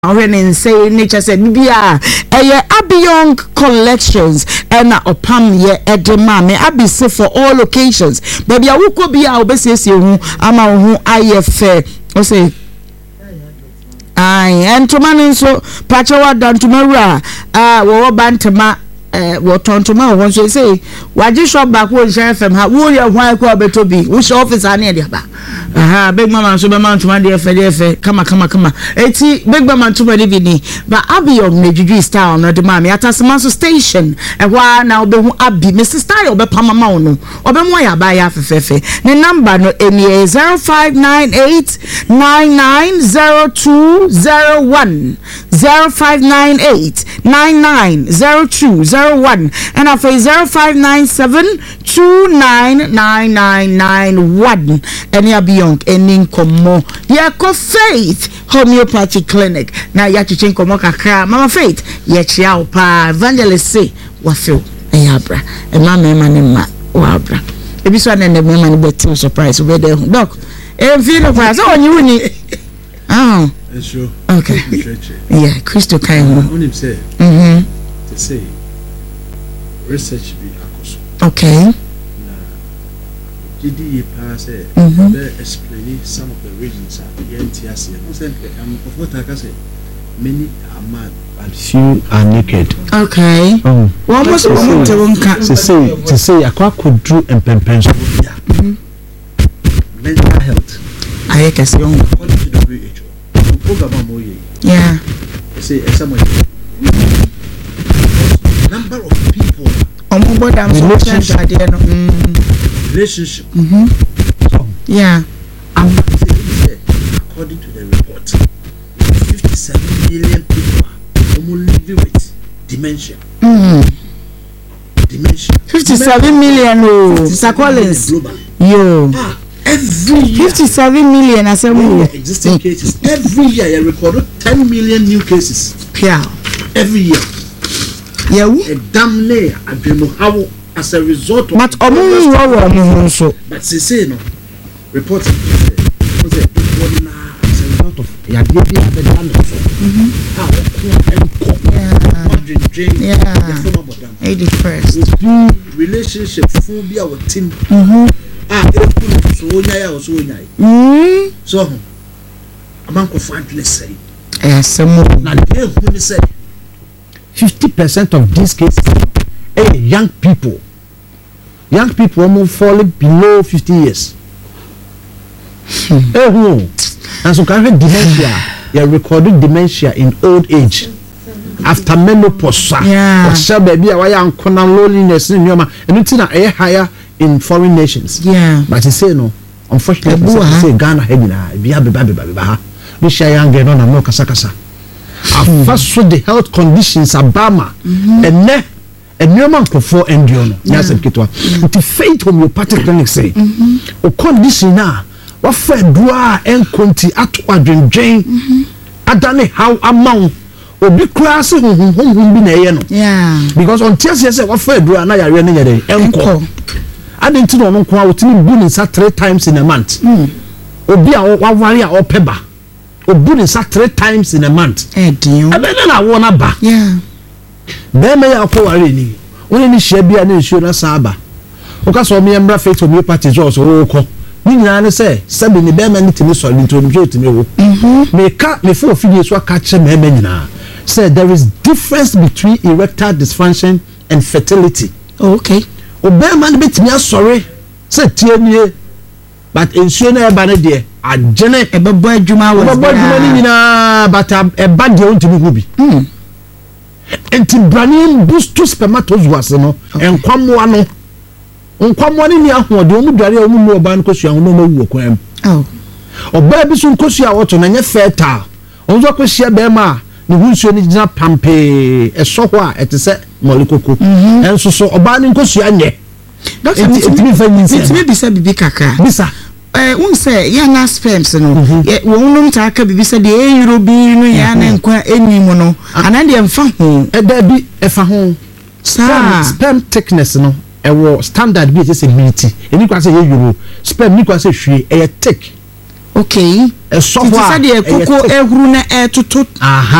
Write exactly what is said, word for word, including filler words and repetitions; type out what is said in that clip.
When say nature said bibia eye Abiyong collections and opam ye edema me abi say for all occasions baby awuko bia obesiesie hu ama hu ayefe o say ai entoma nso pacha wada ntoma wura ah wo bantama eh wo tontoma wo so say waji shop back wo Nhyira F M ha wo ye hwan ko obetobi wo shop office ane de ba aha big mama so be man tuma de efe de efe kama kama kama eti big mama tuma de bini ba Abiyong medjudwi style no de mama atasema so station e hwa na obehu abi Mister Style obe pamama no obe mo ya ba ya fefefe ne number no eni zero five nine eight nine nine zero two zero one zero five nine eight nine nine zero two zero one and afa zero five nine seven two nine nine nine nine one eni Abiyong enin komo ya ko Faith Homeopathy Clinic na ya chichen komo kakra Mama Faith ya chia opa evangelist say wa feel e abra e ma me ma ne ma wa abra e bi so na ne me ma ne betti surprise we there doc e feel no kwa so onyi wuni ah it's true okay yeah Christo kai ho on him say mhm to say research be akoso okay Did you pass it? Mm-hmm. Explain some of the reasons the N T S. Of what I can say, many are mad, but few are naked. Okay. Um, what was the one to say? To say, I could do and pension. Mental health. I can see on according to the W H O. Yeah. They say someone number of people. On board, I'm relationship. Relationship. Mm-hmm. So, yeah. I'm saying, according to the report, fifty-seven million people are living with dementia. Mm. Dementia. fifty-seven million, oh, Mister Collins. Yo. Ah, every year. fifty-seven million, I said, oh, existing mm. cases. Every year, you record ten million new cases. Yeah. Every year. Yeah. A damn near, I don't know how. As a result of but omu wo so but say say no report was it one as a result of ya dey dey have done so mhm how yeah yeah eighty first relationship phobia with team mhm ah e so onya ya so onya mhm so amanko fantly say eh semo na dey who say fifty percent of these cases hey, young people, young people almost falling below fifty years. Hey, who? And so can have dementia. You're recording dementia in old age after menopause. Yeah. Or shall baby, why am kona loneliness in your man? And it's not a higher in foreign nations. Yeah. But you say no. Unfortunately, say Ghana headina. Be happy, baby, baby, baby. We share young girl on a more kasakasa. I first saw the health conditions Abama and ne and no man for endure. Yes, and Kitwa. To Faith Homeopathic Clinic say, o condition now, what fair dua and conti at Adrian Jane, Adane how amount or be class who whom be na yeah. Because on Tuesday, say what fair dua na ya any day, encore. I didn't know no quality boon three times in a month. Obi a one warrior or peba. Obu sa three times in a month. Eh dear. I bet na wona ba. Yeah. Be me ya ko ware ni. Woni ni hia bia na nsuo na sa ba. O ka so me embra Faith Homeopathy jo so ro ko. Ni nyina ne se sabi ni be me ni timi so ni to mi timi wo. Mhm. Me ka me fo fidie so aka che me me nyina. Say there is difference between erectile dysfunction and fertility. Oh, okay. O be man be timi asore. Say tie nie. But nsuo na e ba ne de agene ebebo adwuma wo ebebo adwuma ni nyina but eba de ontimi hu bi mm enti brani boost to spermatozoas no enkwamwa no enkwamwa ni ni ahode omu dware omu mu oba no kosua no ma wu okwam oh oba bi so nkosua woto na nye fertile onzo kosia be ma ne hu nsuo ni gina pampe eso ho a etese molikoko enso so oba ni nkosua nye doctor enti fa nyinsi enti bi sa bibi kakra bisa eh un say ya na sperms no won no nta aka bibi say de euro bi no ya na nkwa enim no ana de mfa ho e da bi e fa ho sa sperm thickness no e wo standard bi e say militi eni kwa say euro sperm ni kwa say hwe e thick okay ɛsɔ hɔ a ɛsɛ de koko ehuru na ɛtoto aha